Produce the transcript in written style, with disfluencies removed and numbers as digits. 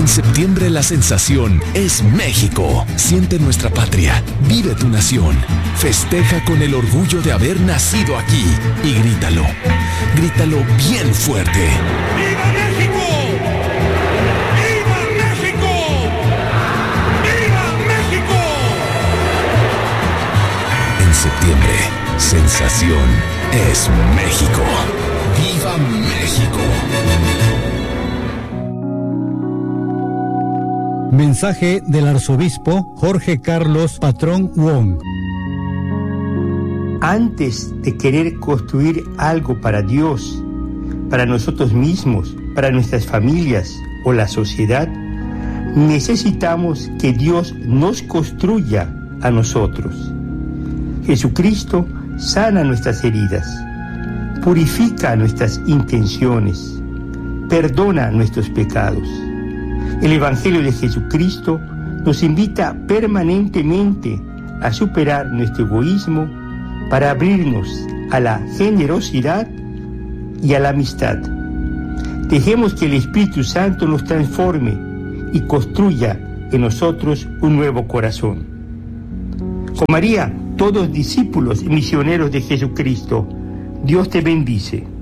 En septiembre la sensación es México. Siente nuestra patria, vive tu nación. Festeja con el orgullo de haber nacido aquí y grítalo. Grítalo bien fuerte. ¡Viva México! ¡Viva México! ¡Viva México! En septiembre, sensación es México. ¡Viva México! Mensaje del arzobispo Jorge Carlos Patrón Wong. Antes de querer construir algo para Dios, para nosotros mismos, para nuestras familias o la sociedad, necesitamos que Dios nos construya a nosotros. Jesucristo sana nuestras heridas, purifica nuestras intenciones, perdona nuestros pecados. El Evangelio de Jesucristo nos invita permanentemente a superar nuestro egoísmo para abrirnos a la generosidad y a la amistad. Dejemos que el Espíritu Santo nos transforme y construya en nosotros un nuevo corazón. Con María, todos discípulos y misioneros de Jesucristo, Dios te bendice.